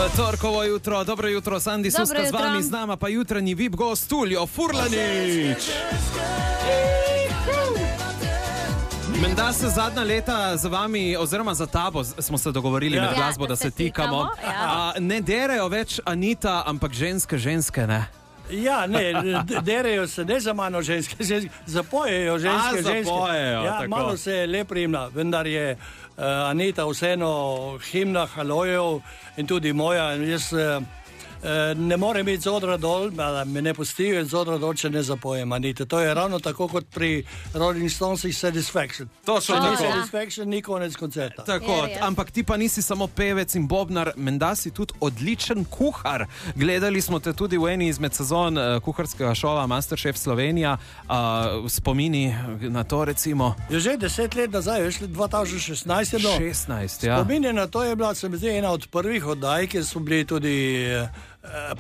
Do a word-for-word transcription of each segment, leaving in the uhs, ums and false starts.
Torkovo jutro, dobro jutro, Sandi Suska z vami, z nama pa jutranji V I P gost Tulio Furlanič. Menda se zadnja leta za vami, oziroma za tabo, smo se dogovorili ja. med glasbo, ja, da, da se tikamo. tikamo ja. A, ne derejo več Anita, ampak ženske, ženske, ne? Ja, ne, derejo se ne za mano ženske, ženske zapojejo ženske, A, ženske. zapojejo, ja, tako. Malo se je le primla, vendar je uh, Anita vseeno himna halojev in tudi moja. In jaz uh, ne morem iti z odra dol, me ne pustijo z odra dol, če ne zapojem Anita. To je ravno tako kot pri Rolling Stonesih Satisfaction. To so ni Satisfaction, ni konec koncerta. Tako, ampak ti pa nisi samo pevec in bobnar, menda si tudi odličen kuhar. Gledali smo te tudi v eni izmed sezon uh, kuharskega šova Masterchef Slovenija. Uh, spomini na to recimo. Je že deset let nazaj, veš, dva tisoč šestnajst je bilo. šestnajst, ja. Spomini na to je bila, se mi zdi, ena od prvih oddaj, kjer so bili tudi Uh,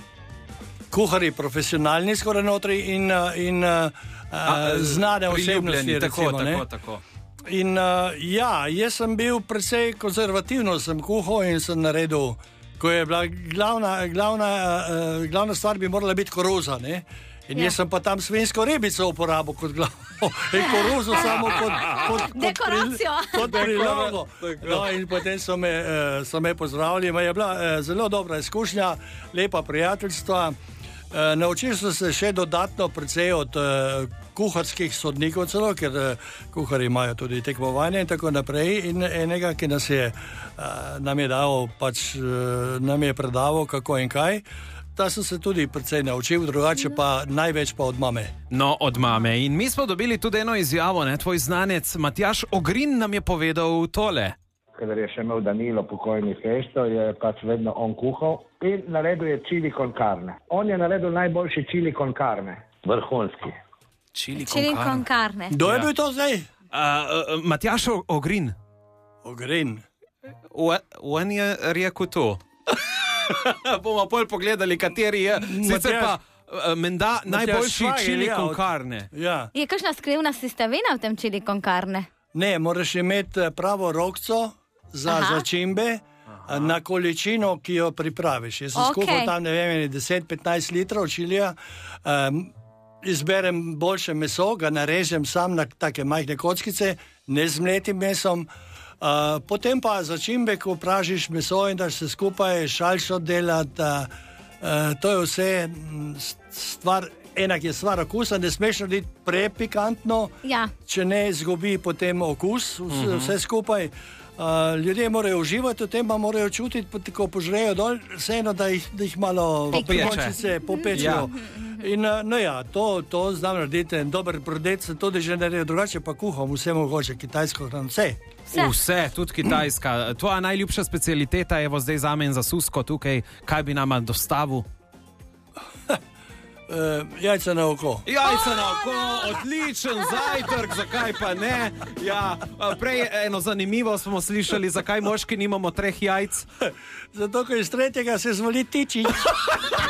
kuhari profesionalni skoraj notri in, in uh, A, znane osebnosti. Tako, tako, tako. In uh, ja, jaz sem bil precej konzervativno, sem kuhal in sem naredil, ko je bila glavna, glavna, uh, glavna stvar bi morala biti koruza, ne? In ja. jaz sem pa tam svinjsko ribico uporabil kot glavo in koruzo samo kot, kot, kot dekoracijo. Pri, kot prilogo. No, in potem so me, uh, so me pozdravili. Ma je bila uh, zelo dobra izkušnja, lepa prijateljstva. Uh, naučil sem se še dodatno precej od uh, kuharskih sodnikov celo, ker uh, kuhari imajo tudi tekmovanje in tako naprej. In enega, ki nas je, uh, nam je dal, pač uh, nam je predaval kako in kaj. Da sem se tudi precej naučil, drugače pa največ pa od mame. No, od mame. In mi smo dobili tudi eno izjavo, ne? Tvoj znanec Matjaž Ogrin nam je povedal tole. Kadar je še imel Danilo pokojni festo, je pač vedno on kuhal in naredil je chili con carne. On je naredil najboljši chili con carne. Vrhunski. Chili Chili con carne. Kdo je bil to zdaj? Uh, uh, Matjaž Ogrin. Ogrin. On je rekel to. Bomo pol pogledali, kateri je. Sicer pa uh, menda najboljši chili con carne. Ja. Je kakšna skrivna sestavina v tem chili con carne? Ne, moraš imeti pravo rokco za Aha. začimbe Aha. na količino, ki jo pripraviš. Jaz sem Okay. skuhal tam, ne vem, deset do petnajst litrov čilija. Um, izberem boljše meso, ga narežem sam na take majhne kockice, ne z mletim mesom. Uh, potem pa začimbe, ko pražiš meso in daš se skupaj, šalšo delati, uh, uh, to je vse stvar, enak je stvar okusa, ne smeš narediti prepikantno, Ja. če ne izgubi potem okus, vse, uh-huh. vse skupaj. Uh, ljudje morajo uživati v tem, pa morajo čutiti, ko požrejo dol, vseeno, da jih, da jih malo Popeče. popečejo. Ja. In uh, no ja, to, to znam narediti, en dober brodec se tudi že naredi, drugače pa kuham vse mogoče, kitajsko hrano, vse. Vse. Vse, tudi kitajska. Tvoja najljubša specialiteta je zdaj zame in za Susko tukaj. Kaj bi nama dostavil? Uh, jajca na oko. Jajca na oko, odličen zajtrk, zakaj pa ne? Ja, prej eno zanimivo smo slišali, zakaj moški nimamo treh jajc. Zato, ker iz tretjega se zvoli tiči.